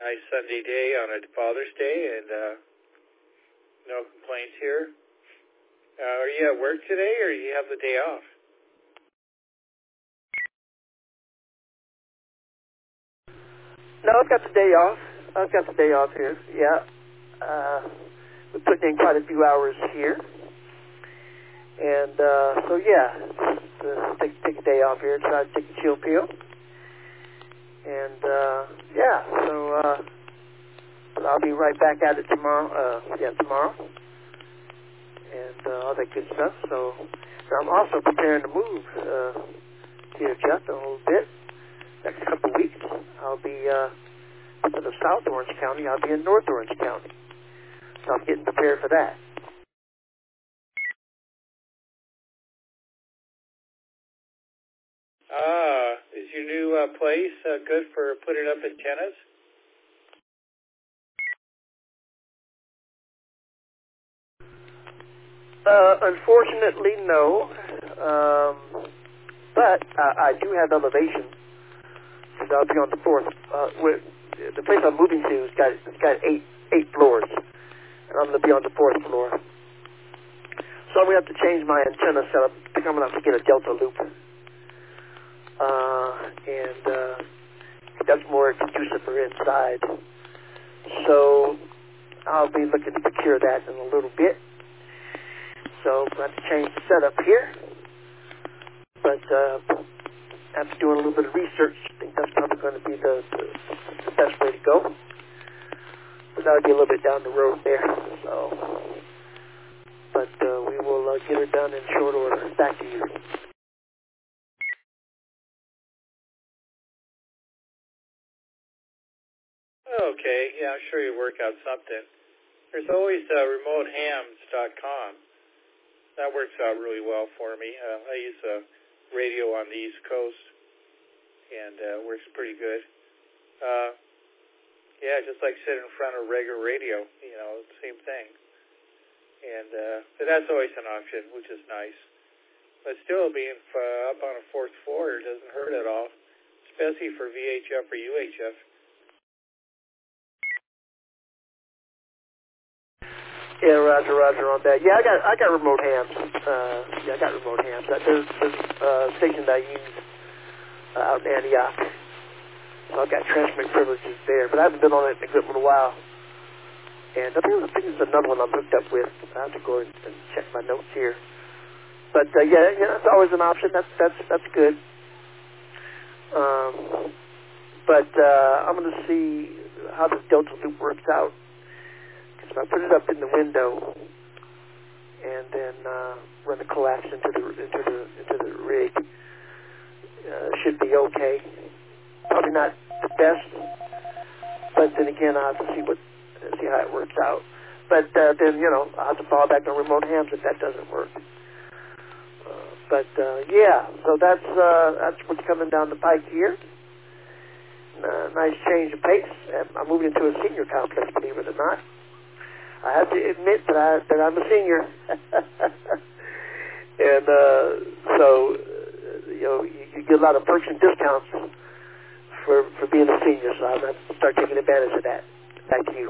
Nice Sunday day on a Father's Day, and no complaints here. Are you at work today, or do you have the day off? No, I've got the day off. I've got the day off here. Yeah. We're putting in quite a few hours here. And so, yeah, take a day off here, try to take a chill pill. And, yeah, so I'll be right back at it tomorrow. Tomorrow. And all that good stuff. So I'm also preparing to move here just a little bit. Next couple of weeks, I'll be instead of South Orange County, I'll be in North Orange County. So I'm getting prepared for that. Is your new place good for putting up antennas? Unfortunately, no. But I do have elevation. So I'll be on the fourth. The place I'm moving to has got eight floors, and I'm going to be on the fourth floor. So I'm going to have to change my antenna setup. I think I'm going to have to get a Delta loop, and that's more conducive for inside. So I'll be looking to procure that in a little bit. So I have to change the setup here, but after doing a little bit of research, I think that's probably going to be the best way to go. But that'll be a little bit down the road there. So, but we will get it done in short order. Back to you. Okay, yeah, I'm sure you work out something. There's always remotehams.com. That works out really well for me. I use radio on the East Coast, and works pretty good. Yeah, just like sitting in front of regular radio, same thing. And but that's always an option, which is nice. But still, being up on a fourth floor doesn't hurt at all, especially for VHF or UHF. Yeah, Roger on that. Yeah, I got remote hams. I got remote hams. There's a station that I use out in Antioch. So I've got transmit privileges there, but I haven't been on it in a good little while. And I think there's another one I'm hooked up with. I have to go and check my notes here. But yeah, it's always an option. That's good. But I'm going to see how the Delta loop works out. If I put it up in the window and then run the coax into the rig, should be okay. Probably not the best, but then again I have to see how it works out. But then I have to fall back on remote hams if that doesn't work. Yeah, so that's what's coming down the pike here. Nice change of pace. I'm moving into a senior complex, believe it or not. I have to admit that I'm a senior, and so you get a lot of perks and discounts for being a senior. So I'm going to start taking advantage of that. Back to you.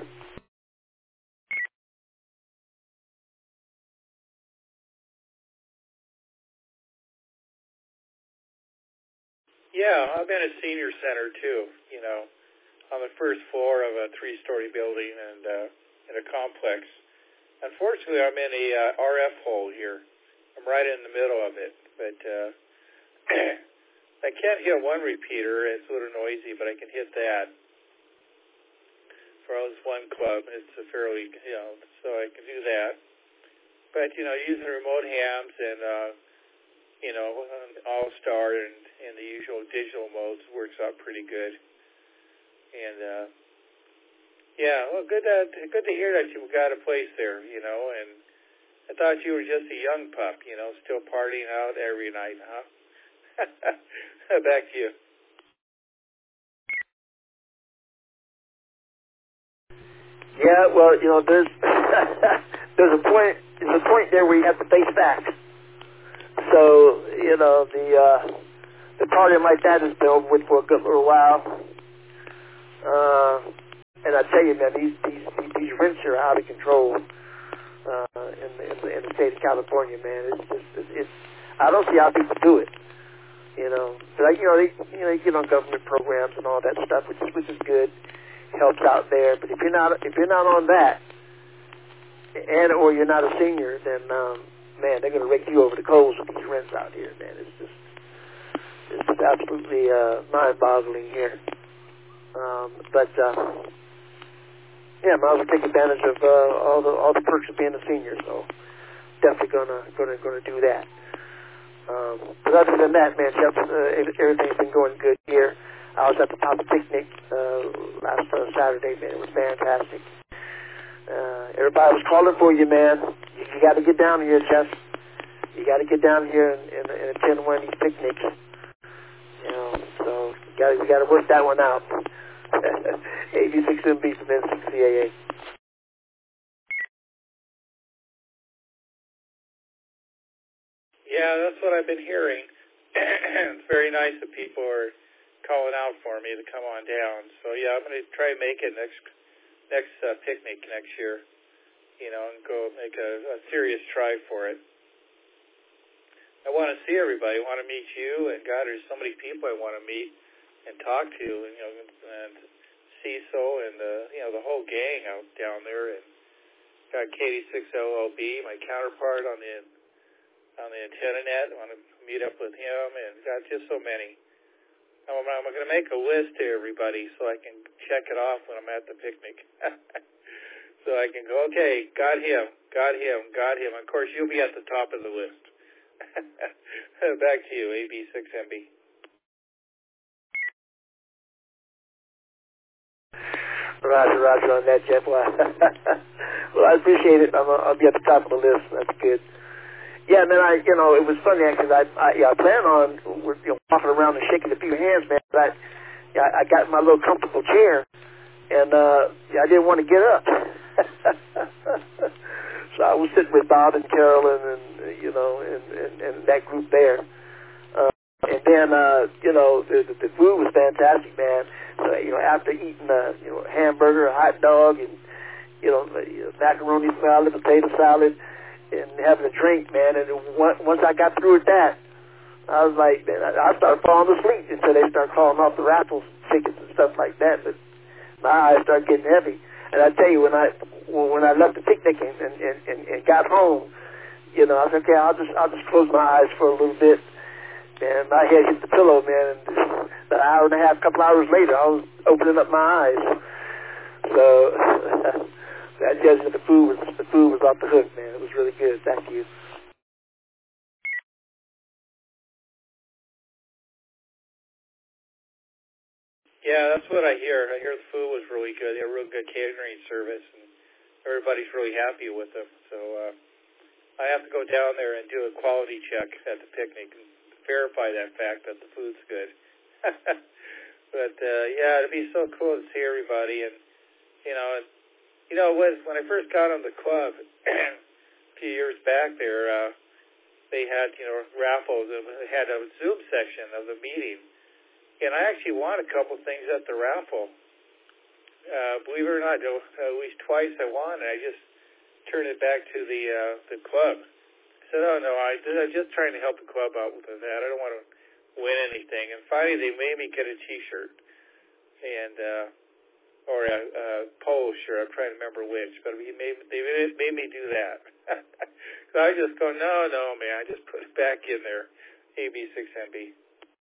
Yeah, I'm in a senior center too. On the first floor of a 3-story building and in a complex. Unfortunately, I'm in a RF hole here. I'm right in the middle of it, but I can't hit one repeater. It's a little noisy, but I can hit that. For this one club, it's a fairly, so I can do that. But using remote hams and All-Star and the usual digital modes works out pretty good. And yeah, well, good to hear that you got a place there, and I thought you were just a young pup, still partying out every night, huh? Back to you. Yeah, well, there's there's a point there where you have to face facts. So, the party like that has been over with for a good little while. I tell you, man, these rents are out of control in the state of California, man. It's I don't see how people do it. You know, but they get on government programs and all that stuff, which is good, helps out there. But if you're not on that, and or you're not a senior, then man, they're going to rake you over the coals with these rents out here, man. It's just absolutely mind-boggling here. Yeah, might as well take advantage of all the perks of being a senior. So definitely gonna do that. But other than that, man, Jeff, everything's been going good here. I was at the Papa Picnic last Saturday, man. It was fantastic. Everybody was calling for you, man. You got to get down here, Jeff. You got to get down here and attend one of these picnics. You know, so we got to work that one out. AB6MB from N6CAA. Yeah, that's what I've been hearing. It's very nice that people are calling out for me to come on down. So yeah, I'm going to try and make it next picnic next year. You know, and go make a serious try for it. I want to see everybody. I want to meet you, and God, there's so many people I want to meet and talk to, and and Cecil and the whole gang out down there, and got KD6LLB, my counterpart on the antenna net. I want to meet up with him, and got just so many. I'm going to make a list to everybody so I can check it off when I'm at the picnic. So I can go, okay, got him. Of course, you'll be at the top of the list. Back to you, AB6MB. Roger on that, Jeff. Well, I appreciate it. I'll be at the top of the list. That's good. Yeah, man. It was funny because I plan on walking around and shaking a few hands, man. But I got in my little comfortable chair, and I didn't want to get up. So I was sitting with Bob and Carolyn and that group there. And then, the food was fantastic, man. So, after eating a hamburger, a hot dog, and, macaroni salad, potato salad, and having a drink, man, and once I got through with that, I was like, man, I started falling asleep until they started calling off the raffles tickets and stuff like that. But my eyes started getting heavy. And I tell you, when I left the picnic and got home, I said, okay, I'll just close my eyes for a little bit. Man, my head hit the pillow, man. And an hour and a half, couple hours later, I was opening up my eyes. So that tells you the food was off the hook, man. It was really good. Thank you. Yeah, that's what I hear. I hear the food was really good. They had a real good catering service, and everybody's really happy with them. So I have to go down there and do a quality check at the picnic and verify that fact that the food's good. But yeah, it'd be so cool to see everybody. And when I first got on the club a few years back there, they had raffles. They had a Zoom section of the meeting. And I actually won a couple things at the raffle. Believe it or not, at least twice I won, and I just turned it back to the club. I said, oh, no, I'm just trying to help the club out with that. I don't want to win anything. And finally, they made me get a T-shirt or a polo shirt. I'm trying to remember which, but they made me do that. So I just go, no, man, I just put it back in there, AB6MB.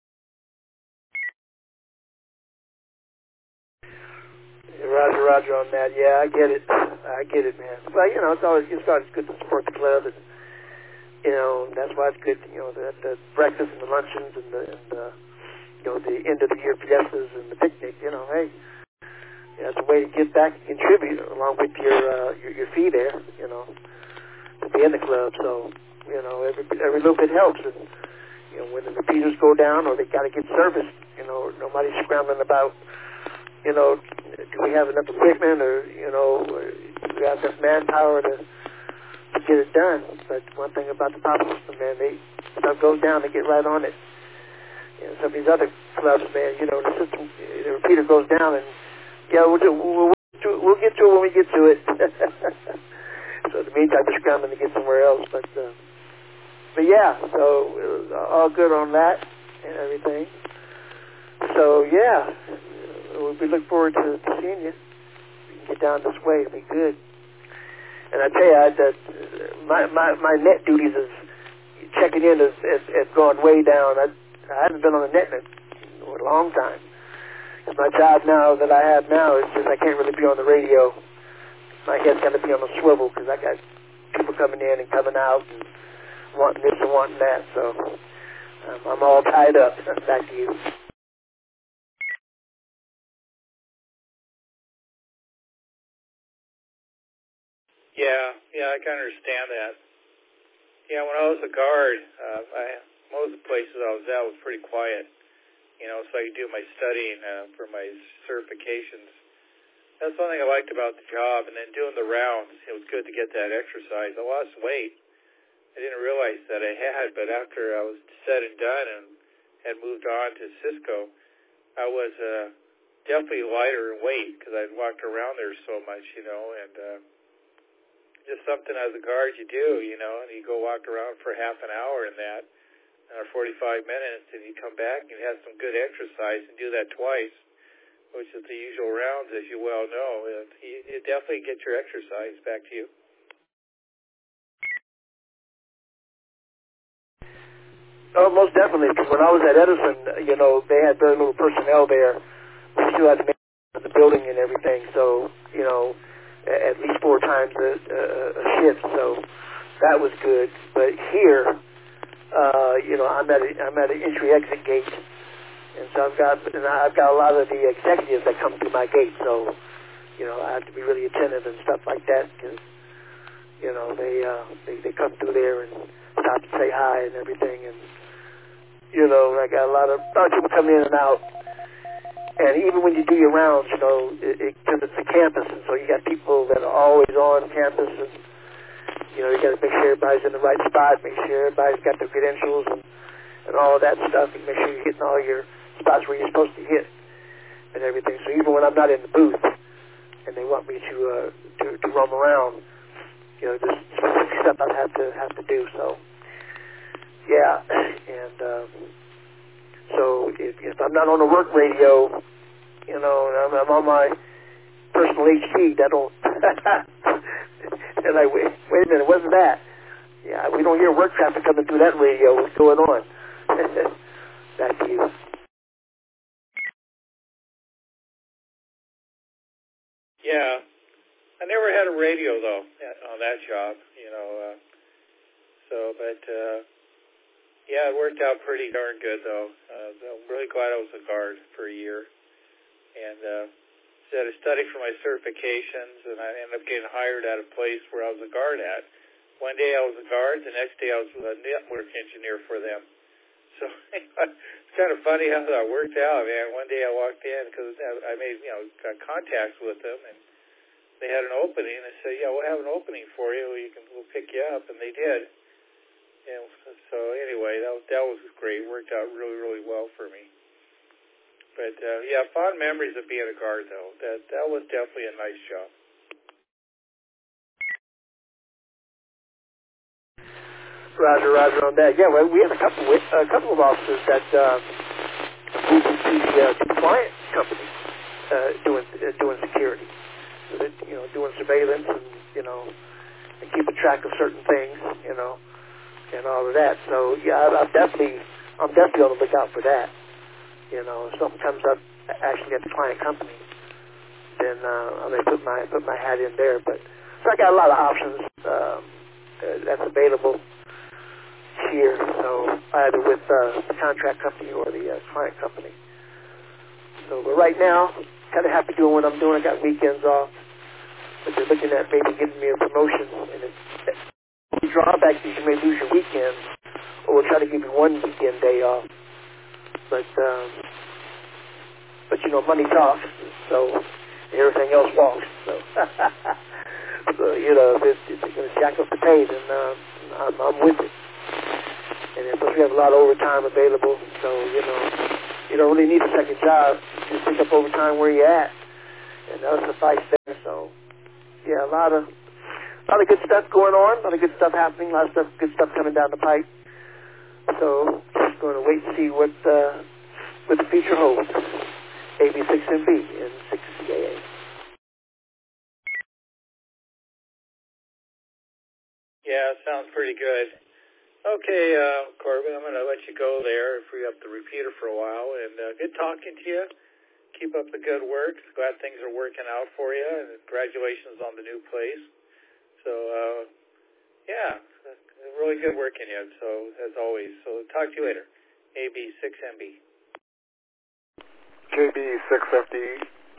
Roger on that. Yeah, I get it, man. Well, it's always good to support the club, and that's why it's good. The breakfast and the luncheons and the end of the year fiestas and the picnic. Hey, it's a way to give back and contribute along with your fee there. To be in the club. So every little bit helps. And when the repeaters go down or they got to get serviced, nobody's scrambling about. Do we have enough equipment or, do we have enough manpower to get it done? But one thing about the Papa system, man, stuff goes down, they get right on it. Some of these other clubs, man, the system, the repeater goes down and, we'll we'll get to it when we get to it. So in the meantime, we're scrambling to get somewhere else. But yeah, so all good on that and everything. So yeah, we look forward to seeing you. We can get down this way, it'll be good. And I tell you, that my net duties is checking in has gone way down. I haven't been on the net in a long time. My job now that I have now is just I can't really be on the radio. My head's got to be on a swivel because I got people coming in and coming out and wanting this and wanting that. So I'm all tied up. Back to you. Yeah, I can understand that. Yeah, when I was a guard, most of the places I was at was pretty quiet. So I could do my studying for my certifications. That's one thing I liked about the job. And then doing the rounds, it was good to get that exercise. I lost weight. I didn't realize that I had, but after I was said and done and had moved on to Cisco, I was definitely lighter in weight because I'd walked around there so much, and just something as a guard you do, and you go walk around for half an hour in that. 45 minutes, and you come back and you have some good exercise and do that twice, which is the usual rounds, as you well know. You definitely get your exercise. Back to you. Oh, most definitely. Because when I was at Edison, they had very little personnel there. We still had to maintain the building and everything, so, at least 4 times a shift, so that was good. But here, I'm at an entry-exit gate, and so I've got a lot of the executives that come through my gate. So, I have to be really attentive and stuff like that because, they come through there and stop and say hi and everything, and I got a lot of people come in and out. And even when you do your rounds, because it's a campus, and so you got people that are always on campus and. You got to make sure everybody's in the right spot, make sure everybody's got their credentials and all of that stuff, and make sure you're hitting all your spots where you're supposed to hit and everything. So even when I'm not in the booth and they want me to roam around, just specific stuff I have to do. So yeah, and so if I'm not on the work radio, and I'm on my personal HT, that'll. And wait a minute, wasn't that? Yeah, we don't hear work traffic coming through that radio. What's going on? Back to you. Yeah, I never had a radio though on that job, yeah, it worked out pretty darn good though. I'm really glad I was a guard for a year, and I had to study for my certifications, and I ended up getting hired at a place where I was a guard at. One day I was a guard, the next day I was a network engineer for them. So it's kind of funny how that worked out, man. One day I walked in because I made, got contacts with them, and they had an opening. I said, yeah, we'll have an opening for you. We'll pick you up, and they did. And so anyway, that was great. It worked out really, really well for me. But, yeah, fond memories of being a guard, though. That was definitely a nice job. Roger on that. Yeah, well, we had a couple of officers that moved into the client company doing security. So that, doing surveillance and keeping track of certain things, and all of that. So, yeah, I'm definitely on the lookout for that. If something comes up actually at the client company, then I may put my hat in there. But so I got a lot of options that's available here. So either with the contract company or the client company. So, but right now, kind of happy doing what I'm doing. I got weekends off, but they're looking at maybe giving me a promotion. And the drawback is you may lose your weekends, or we'll try to give you one weekend day off. But money talks, so everything else walks. So, if it's going to jack up the pay, then I'm with it. And plus we have a lot of overtime available, so, you don't really need a second job. Just pick up overtime where you're at, and that'll suffice there. So, a lot of good stuff going on, a lot of good stuff happening, a lot of good stuff coming down the pipe. So just going to wait and see what the future holds. AB6MB in 6CAA. Yeah, sounds pretty good. Okay, Corbin, I'm going to let you go there, free up the repeater for a while, and good talking to you. Keep up the good work. Glad things are working out for you, and congratulations on the new place. So, yeah, really good working you, so, as always. So, talk to you later. AB6MB. KB6FDE.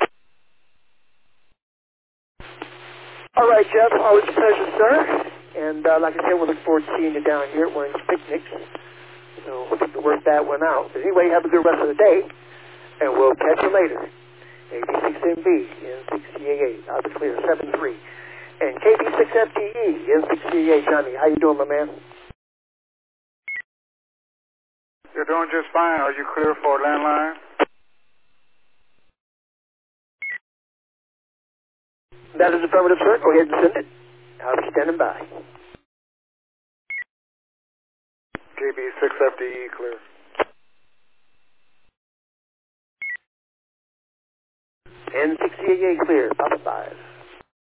All right, Jeff, always a pleasure, sir. And like I said, we'll look forward to seeing you down here at one of these picnics. So we'll have to work that one out. But anyway, have a good rest of the day, and we'll catch you later. AB6MB in 6CA8, out of the clear, 7-3. And KB6FDE in 6CA8, Johnny. How you doing, my man? You're doing just fine. Are you clear for a landline? That is affirmative, sir. Go ahead and send it. I'll be standing by. KB6FDE clear. And 6CA8 clear. Papa 5.